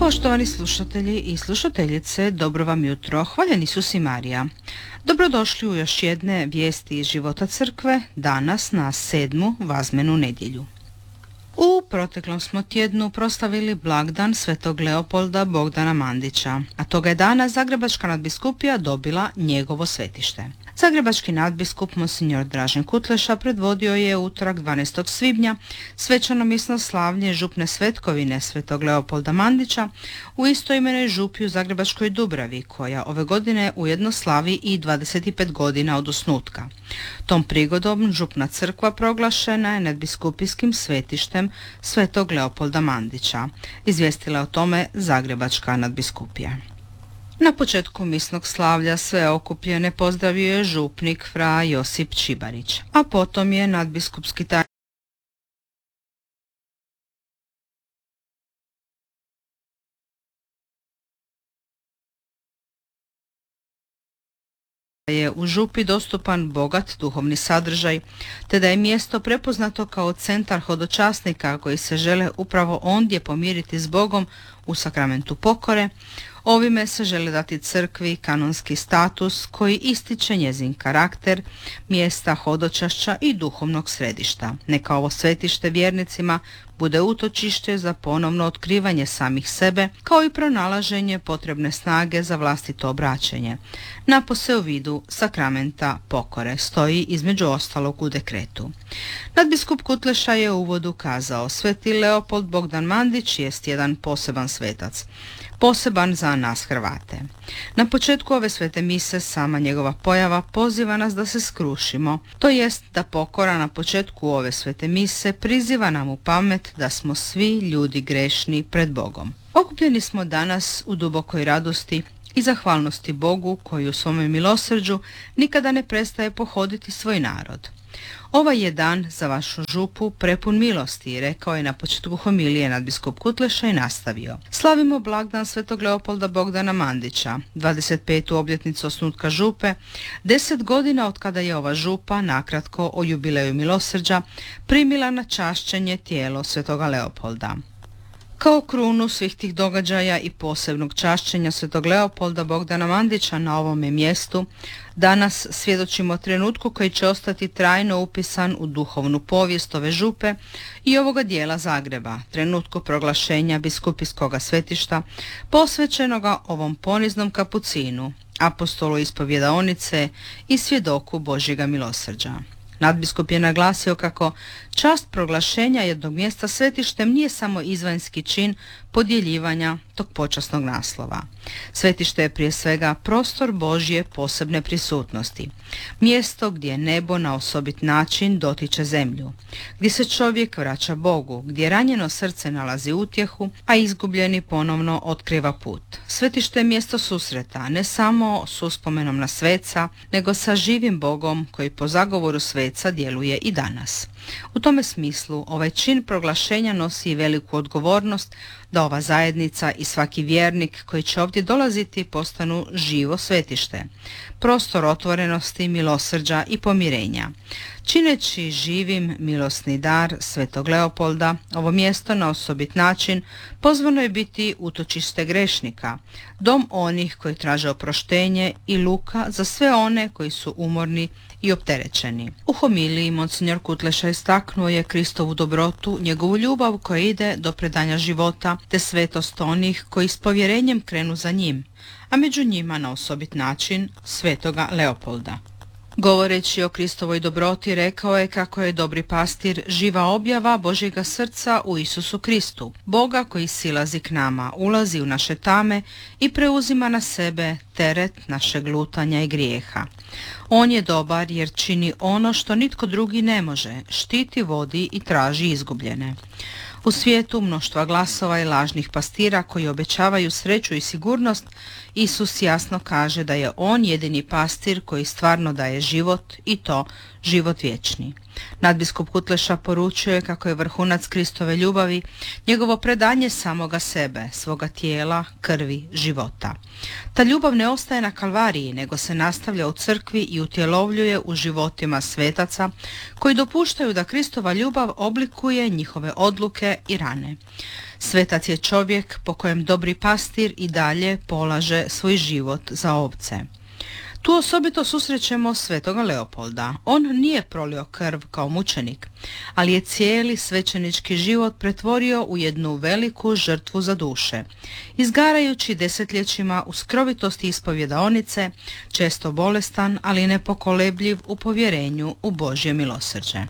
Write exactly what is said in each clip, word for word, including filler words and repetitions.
Poštovani slušatelji i slušateljice, dobro vam jutro. Hvaljen Isus i Marija. Dobrodošli u još jedne vijesti iz života crkve, danas na sedmu vazmenu nedjelju. U proteklom smo tjednu proslavili blagdan svetog Leopolda Bogdana Mandića, a toga je dana Zagrebačka nadbiskupija dobila njegovo svetište. Zagrebački nadbiskup monsignor Dražen Kutleša predvodio je utorak dvanaestog svibnja svečano misno slavlje župne svetkovine svetog Leopolda Mandića u istoimenoj župi u Zagrebačkoj Dubravi, koja ove godine ujedno slavi i dvadeset pet godina od osnutka. Tom prigodom župna crkva proglašena je nadbiskupijskim svetištem svetog Leopolda Mandića. Izvijestila o tome Zagrebačka nadbiskupija. Na početku misnog slavlja sve okupljene pozdravio je župnik fra Josip Čibarić, a potom je nadbiskupski tajnik je u župi dostupan bogat duhovni sadržaj, te da je mjesto prepoznato kao centar hodočasnika koji se žele upravo ondje pomiriti s Bogom u sakramentu pokore. Ovime se želi dati crkvi kanonski status koji ističe njezin karakter, mjesta hodočašća i duhovnog središta. Neka ovo svetište vjernicima bude utočište za ponovno otkrivanje samih sebe, kao i pronalaženje potrebne snage za vlastito obraćenje. Napose u vidu sakramenta pokore, stoji između ostalog u dekretu. Nadbiskup Kutleša je u uvodu kazao: sveti Leopold Bogdan Mandić jest jedan poseban svetac, poseban za nas Hrvate. Na početku ove svete mise sama njegova pojava poziva nas da se skrušimo, to jest da pokora na početku ove svete mise priziva nam u pamet da smo svi ljudi grešni pred Bogom. Okupljeni smo danas u dubokoj radosti i zahvalnosti Bogu koji u svome milosrđu nikada ne prestaje pohoditi svoj narod. Ovaj je dan za vašu župu prepun milosti, rekao je na početku homilije nadbiskup Kutleša i nastavio: slavimo blagdan svetog Leopolda Bogdana Mandića, dvadeset petu obljetnicu osnutka župe, deset godina od kada je ova župa, nakratko o jubileju milosrđa, primila na čašćenje tijelo svetoga Leopolda. Kao krunu svih tih događaja i posebnog čašćenja svetog Leopolda Bogdana Mandića na ovome mjestu, danas svjedočimo trenutku koji će ostati trajno upisan u duhovnu povijest ove župe i ovoga dijela Zagreba, trenutku proglašenja biskupijskoga svetišta, posvećenoga ovom poniznom kapucinu, apostolu ispovjedaonice i svjedoku Božjega milosrđa. Nadbiskup je naglasio kako čast proglašenja jednog mjesta svetištem nije samo izvanjski čin podjeljivanja tog počasnog naslova. Svetište je prije svega prostor Božje posebne prisutnosti, mjesto gdje nebo na osobit način dotiče zemlju, gdje se čovjek vraća Bogu, gdje ranjeno srce nalazi utjehu, a izgubljeni ponovno otkriva put. Svetište je mjesto susreta, ne samo s uspomenom na sveca, nego sa živim Bogom koji po zagovoru sveca djeluje i danas. U tome smislu ovaj čin proglašenja nosi i veliku odgovornost da ova zajednica i svaki vjernik koji će ovdje dolaziti postanu živo svetište, prostor otvorenosti, milosrđa i pomirenja. Čineći živim milosni dar svetog Leopolda, ovo mjesto na osobit način pozvano je biti utočište grešnika, dom onih koji traže oproštenje i luka za sve one koji su umorni i opterećeni. U homiliji monsignor Kutleša istaknuo je Kristovu dobrotu, njegovu ljubav koja ide do predanja života, te svetost onih koji s povjerenjem krenu za njim, a među njima na osobit način svetoga Leopolda. Govoreći o Kristovoj dobroti, rekao je kako je dobri pastir živa objava Božjega srca u Isusu Kristu, Boga koji silazi k nama, ulazi u naše tame i preuzima na sebe teret našeg lutanja i grijeha. On je dobar jer čini ono što nitko drugi ne može, štiti, vodi i traži izgubljene. U svijetu mnoštva glasova i lažnih pastira koji obećavaju sreću i sigurnost, Isus jasno kaže da je On jedini pastir koji stvarno daje život i to život vječni. Nadbiskup Kutleša poručuje kako je vrhunac Kristove ljubavi njegovo predanje samoga sebe, svoga tijela, krvi, života. Ta ljubav ne ostaje na Kalvariji, nego se nastavlja u crkvi i utjelovljuje u životima svetaca koji dopuštaju da Kristova ljubav oblikuje njihove odluke i rane. Svetac je čovjek po kojem dobri pastir i dalje polaže svoj život za ovce. Tu osobito susrećemo svetoga Leopolda. On nije prolio krv kao mučenik, ali je cijeli svećenički život pretvorio u jednu veliku žrtvu za duše, izgarajući desetljećima u skrovitosti ispovjedaonice, često bolestan, ali nepokolebljiv u povjerenju u Božje milosrđe.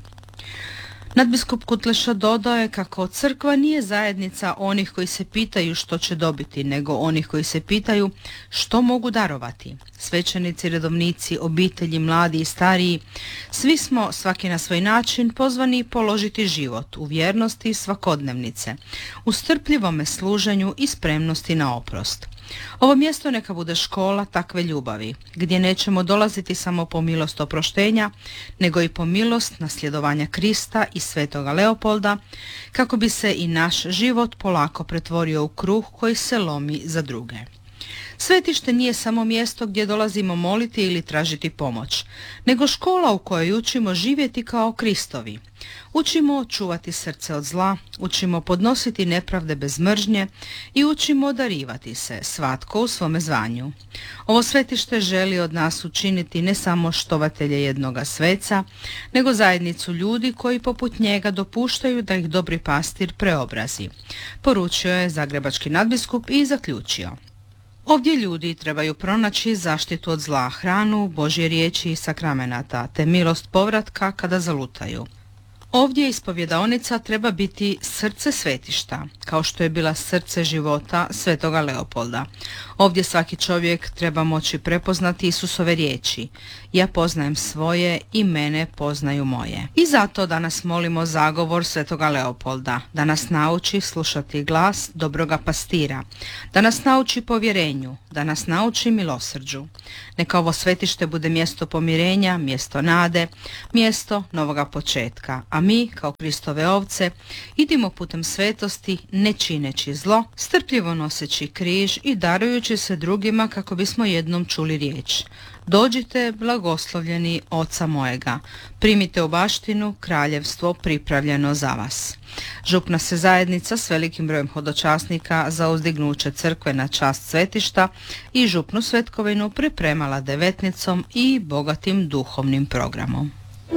Nadbiskup Kutleša dodao je kako crkva nije zajednica onih koji se pitaju što će dobiti, nego onih koji se pitaju što mogu darovati. Svećenici, redovnici, obitelji, mladi i stariji, svi smo, svaki na svoj način, pozvani položiti život u vjernosti svakodnevnice, u strpljivome služenju i spremnosti na oprost. Ovo mjesto neka bude škola takve ljubavi, gdje nećemo dolaziti samo po milost oproštenja, nego i po milost nasljedovanja Krista i svetoga Leopolda, kako bi se i naš život polako pretvorio u kruh koji se lomi za druge. Svetište nije samo mjesto gdje dolazimo moliti ili tražiti pomoć, nego škola u kojoj učimo živjeti kao Kristovi. Učimo čuvati srce od zla, učimo podnositi nepravde bez mržnje i učimo darivati se, svatko u svome zvanju. Ovo svetište želi od nas učiniti ne samo štovatelje jednoga sveca, nego zajednicu ljudi koji poput njega dopuštaju da ih dobri pastir preobrazi. Poručio je zagrebački nadbiskup i zaključio: ovdje ljudi trebaju pronaći zaštitu od zla, hranu, Božje riječi i sakramenata, te milost povratka kada zalutaju. Ovdje ispovjedaonica treba biti srce svetišta, kao što je bila srce života svetoga Leopolda. Ovdje svaki čovjek treba moći prepoznati Isusove riječi: ja poznajem svoje i mene poznaju moje. I zato danas molimo zagovor svetoga Leopolda, da nas nauči slušati glas dobroga pastira, da nas nauči povjerenju, da nas nauči milosrđu. Neka ovo svetište bude mjesto pomirenja, mjesto nade, mjesto novoga početka, a mi, kao Kristove ovce, idimo putem svetosti, ne čineći zlo, strpljivo noseći križ i darujući se drugima kako bismo jednom čuli riječ: dođite, blagoslovljeni Oca mojega, primite u baštinu kraljevstvo pripravljeno za vas. Župna se zajednica s velikim brojem hodočasnika za uzdignuće crkve na čast svetišta i župnu svetkovinu pripremala devetnicom i bogatim duhovnim programom.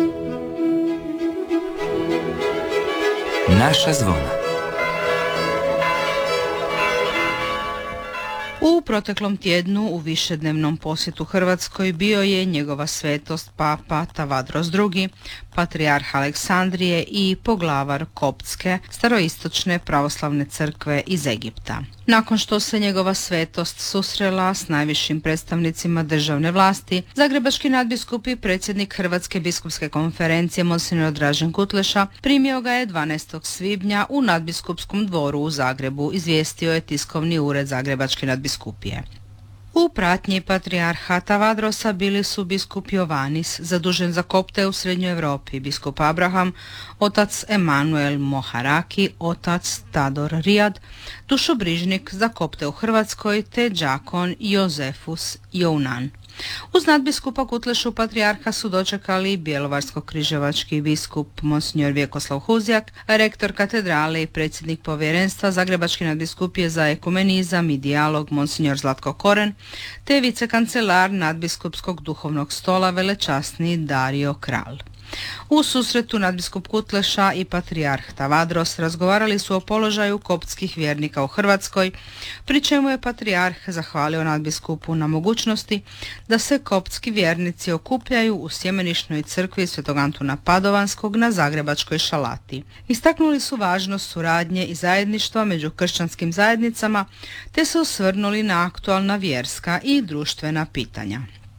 Naša zvona. U proteklom tjednu u višednevnom posjetu Hrvatskoj bio je njegova svetost Papa Tavadros drugi, patrijarh Aleksandrije i poglavar Koptske staroistočne pravoslavne crkve iz Egipta. Nakon što se njegova svetost susrela s najvišim predstavnicima državne vlasti, zagrebački nadbiskup i predsjednik Hrvatske biskupske konferencije monsignor Dražen Kutleša primio ga je dvanaestog svibnja u nadbiskupskom dvoru u Zagrebu, izvijestio je tiskovni ured Zagrebačke nadbiskupije. U pratnji patrijarha Tavadrosa bili su biskup Jovanis, zadužen za Kopte u Srednjoj Europi, biskup Abraham, otac Emanuel Moharaki, otac Tador Rijad, dušobrižnik za Kopte u Hrvatskoj, te đakon Jozefus Jounan. Uz nadbiskupa Kutlešu patrijarha su dočekali bjelovarsko-križevački biskup monsignor Vjekoslav Huzjak, rektor katedrale i predsjednik povjerenstva Zagrebačke nadbiskupije za ekumenizam i dijalog monsignor Zlatko Koren, te vicekancelar nadbiskupskog duhovnog stola velečasni Dario Kral. U susretu nadbiskup Kutleša i patrijarh Tavadros razgovarali su o položaju koptskih vjernika u Hrvatskoj, pri čemu je patrijarh zahvalio nadbiskupu na mogućnosti da se koptski vjernici okupljaju u sjemenišnoj crkvi Svetog Antuna Padovanskog na Zagrebačkoj Šalati. Istaknuli su važnost suradnje i zajedništva među kršćanskim zajednicama, te se osvrnuli na aktualna vjerska i društvena pitanja.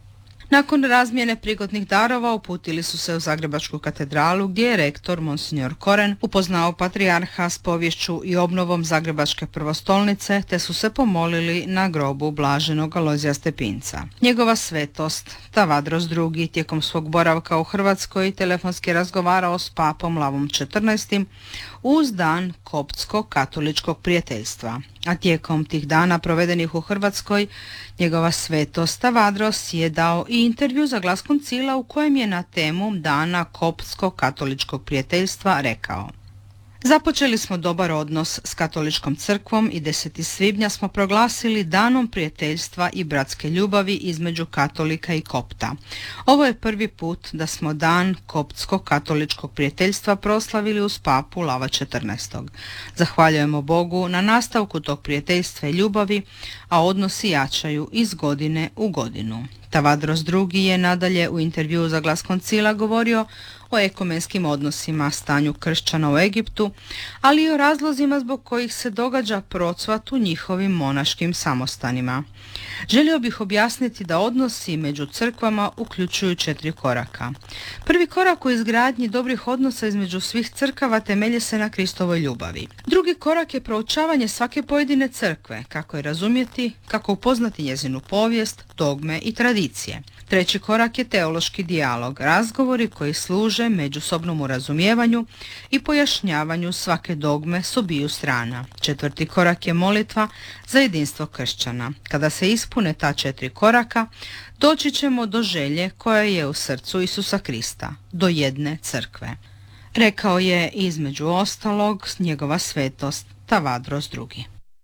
Nakon razmjene prigodnih darova uputili su se u Zagrebačku katedralu gdje je rektor Monsignor Koren upoznao patrijarha s povješću i obnovom Zagrebačke prvostolnice te su se pomolili na grobu blaženog Alojzija Stepinca. Njegova svetost Tavadros drugi tijekom svog boravka u Hrvatskoj telefonski razgovarao s papom Lavom četrnaestim uz dan koptskog katoličkog prijateljstva, a tijekom tih dana provedenih u Hrvatskoj njegova svetost Tavadros je dao i intervju za Glas Koncila u kojem je na temu dana koptskog katoličkog prijateljstva rekao: Započeli smo dobar odnos s katoličkom crkvom i deseti svibnja smo proglasili danom prijateljstva i bratske ljubavi između katolika i kopta. Ovo je prvi put da smo dan koptskog katoličkog prijateljstva proslavili uz papu Lava četrnaestog. Zahvaljujemo Bogu na nastavku tog prijateljstva i ljubavi, a odnosi jačaju iz godine u godinu. Tavadros drugi je nadalje u intervjuu za Glas Koncila govorio o ekumenskim odnosima, stanju kršćana u Egiptu, ali i o razlozima zbog kojih se događa procvat u njihovim monaškim samostanima. Želio bih objasniti da odnosi među crkvama uključuju četiri koraka. Prvi korak u izgradnji dobrih odnosa između svih crkava temelji se na Kristovoj ljubavi. Drugi korak je proučavanje svake pojedine crkve, kako je razumjeti, kako upoznati njezinu povijest, dogme i tradicije. Treći korak je teološki dijalog, razgovori koji služe međusobnom razumijevanju i pojašnjavanju svake dogme s obiju strana. Četvrti korak je molitva za jedinstvo kršćana. Kada se ispune ta četiri koraka, doći ćemo do želje koja je u srcu Isusa Krista, do jedne crkve. Rekao je između ostalog njegova svetost Tavadros drugi.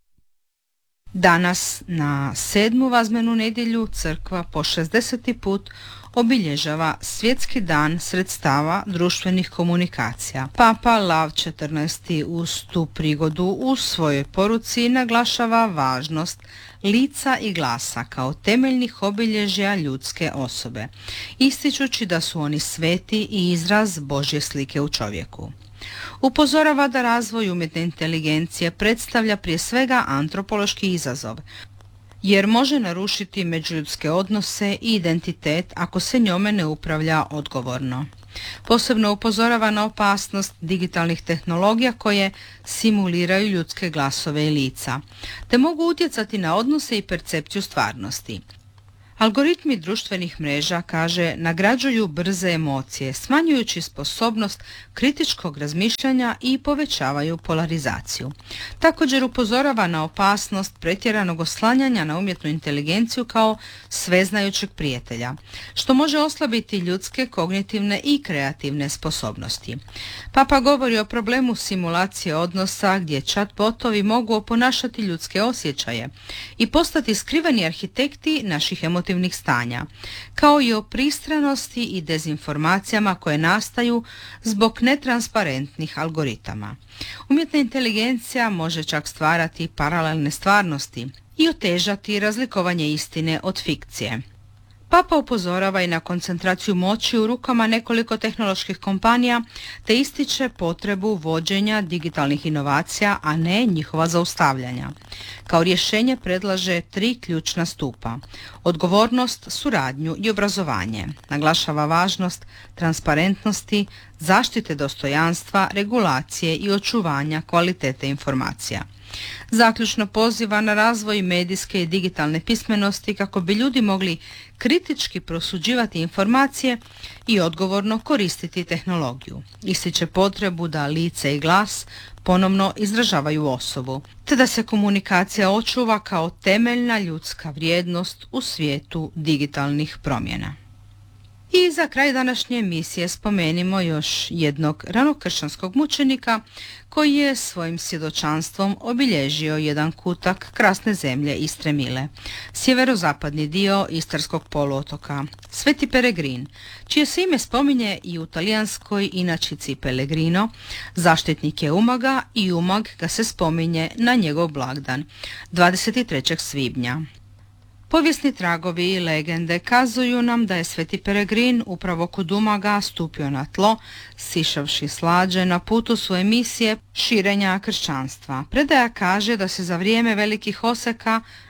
Danas, na sedmu vazmenu nedjelju, crkva po šezdeseti put obilježava Svjetski dan sredstava društvenih komunikacija. Papa Lav četrnaesti uz tu prigodu u svojoj poruci naglašava važnost lica i glasa kao temeljnih obilježja ljudske osobe, ističući da su oni sveti i izraz Božje slike u čovjeku. Upozorava da razvoj umjetne inteligencije predstavlja prije svega antropološki izazov, jer može narušiti međuljudske odnose i identitet ako se njome ne upravlja odgovorno. Posebno upozorava na opasnost digitalnih tehnologija koje simuliraju ljudske glasove i lica, te mogu utjecati na odnose i percepciju stvarnosti. Algoritmi društvenih mreža, kaže, nagrađuju brze emocije, smanjujući sposobnost kritičkog razmišljanja i povećavaju polarizaciju. Također upozorava na opasnost pretjeranog oslanjanja na umjetnu inteligenciju kao sveznajućeg prijatelja, što može oslabiti ljudske kognitivne i kreativne sposobnosti. Papa govori o problemu simulacije odnosa gdje chatbotovi mogu oponašati ljudske osjećaje i postati skriveni arhitekti naših emotivnih stanja, kao i o pristranosti i dezinformacijama koje nastaju zbog netransparentnih algoritama. Umjetna inteligencija može čak stvarati paralelne stvarnosti i otežati razlikovanje istine od fikcije. Papa upozorava i na koncentraciju moći u rukama nekoliko tehnoloških kompanija te ističe potrebu vođenja digitalnih inovacija, a ne njihova zaustavljanja. Kao rješenje predlaže tri ključna stupa: odgovornost, suradnju i obrazovanje. Naglašava važnost transparentnosti, zaštite dostojanstva, regulacije i očuvanja kvalitete informacija. Zaključno poziva na razvoj medijske i digitalne pismenosti kako bi ljudi mogli kritički prosuđivati informacije i odgovorno koristiti tehnologiju. Ističe potrebu da lice i glas ponovno izražavaju osobu, te da se komunikacija očuva kao temeljna ljudska vrijednost u svijetu digitalnih promjena. I za kraj današnje emisije spomenimo još jednog ranokršćanskog mučenika koji je svojim svjedočanstvom obilježio jedan kutak krasne zemlje Istre Mile, sjeverozapadni dio Istarskog poluotoka, Sveti Peregrin, čije se ime spominje i u talijanskoj inačici Pellegrino, zaštitnik je Umaga i Umag ga se spominje na njegov blagdan, dvadeset trećeg svibnja. Povijesni tragovi i legende kazuju nam da je Sveti Peregrin upravo kod Umaga stupio na tlo, sišavši slađe na putu svoje misije širenja kršćanstva. Predaja kaže da se za vrijeme velikih oseka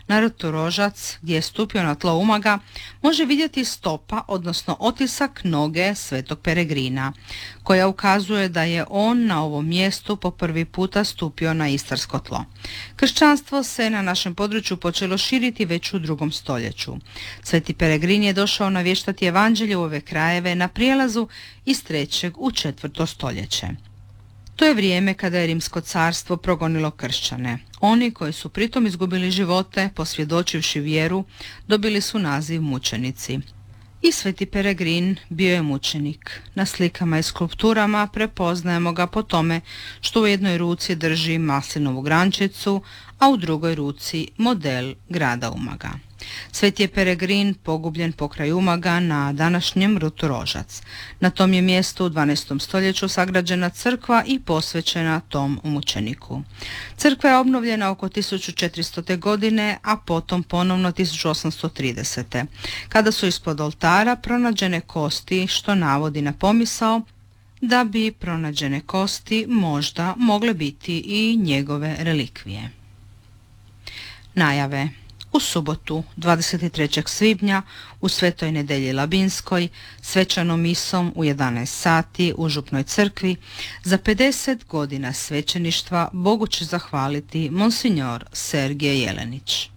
Na rtu Rožac, gdje je stupio na tlo Umaga, može vidjeti stopa, odnosno otisak noge svetog Peregrina, koja ukazuje da je on na ovom mjestu po prvi puta stupio na istarsko tlo. Kršćanstvo se na našem području počelo širiti već u drugom stoljeću. Sveti Peregrin je došao navještati evanđelje u ove krajeve na prijelazu iz trećeg u četvrto stoljeće. To je vrijeme kada je Rimsko carstvo progonilo kršćane. Oni koji su pritom izgubili živote, posvjedočivši vjeru, dobili su naziv mučenici. I sveti Peregrin bio je mučenik. Na slikama i skulpturama prepoznajemo ga po tome što u jednoj ruci drži maslinovu grančicu, a u drugoj ruci model grada Umaga. Sveti je Peregrin pogubljen pokraj Umaga na današnjem rtu Rožac. Na tom je mjestu u dvanaestom stoljeću sagrađena crkva i posvećena tom mučeniku. Crkva je obnovljena oko tisuću četiristote. godine, a potom ponovno tisuću osamsto tridesete. kada su ispod oltara pronađene kosti, što navodi na pomisao da bi pronađene kosti možda mogle biti i njegove relikvije. Najave. U subotu, dvadeset trećeg svibnja, u Svetoj Nedelji Labinskoj, svečanom misom u jedanaest sati u Župnoj crkvi, za pedeset godina svećeništva Bogu će zahvaliti monsignor Sergije Jelenić.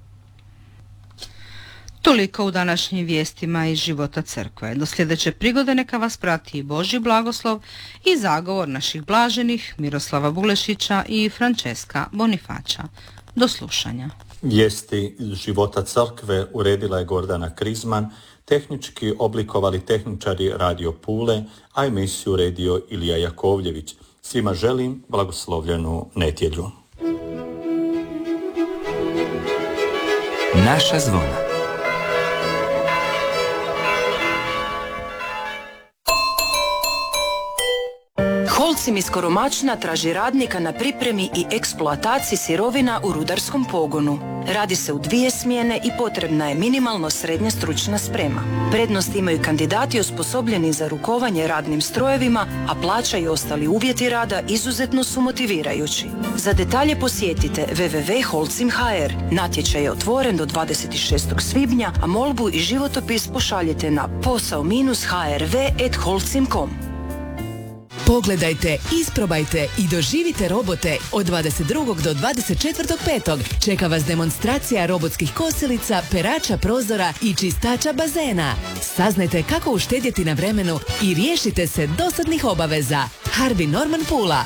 Toliko u današnjim vijestima iz života crkve. Do sljedeće prigode neka vas prati Božji blagoslov i zagovor naših blaženih Miroslava Bulešića i Franceska Bonifaća. Do slušanja. Vijesti iz života crkve uredila je Gordana Krizman, tehnički oblikovali tehničari Radio Pule, a emisiju uredio Ilija Jakovljević. Svima želim blagoslovljenu nedjelju. Naša zvona. Holcim iz Koromačna traži radnika na pripremi i eksploataciji sirovina u rudarskom pogonu. Radi se u dvije smjene i potrebna je minimalno srednja stručna sprema. Prednost imaju kandidati osposobljeni za rukovanje radnim strojevima, a plaća i ostali uvjeti rada izuzetno su motivirajući. Za detalje posjetite w w w tačka holcim tačka h r. Natječaj je otvoren do dvadeset šestog svibnja, a molbu i životopis pošaljite na posao h r v at holcim tačka com. Pogledajte, isprobajte i doživite robote od dvadeset drugog do dvadeset četvrtog petog Čeka vas demonstracija robotskih kosilica, perača prozora i čistača bazena. Saznajte kako uštedjeti na vremenu i riješite se dosadnih obaveza. Harbi Norman Pula.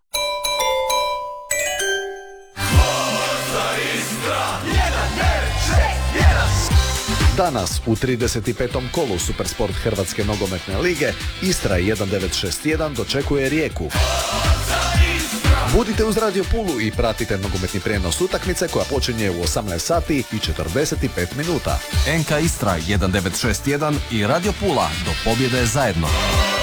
Danas u trideset petom kolu Supersport Hrvatske nogometne lige Istra jedan devet šest jedan dočekuje Rijeku. Budite uz Radio Pulu i pratite nogometni prijenos utakmice koja počinje u osamnaest sati i četrdeset pet minuta. en ka Istra jedan devet šest jedan i Radio Pula do pobjede zajedno.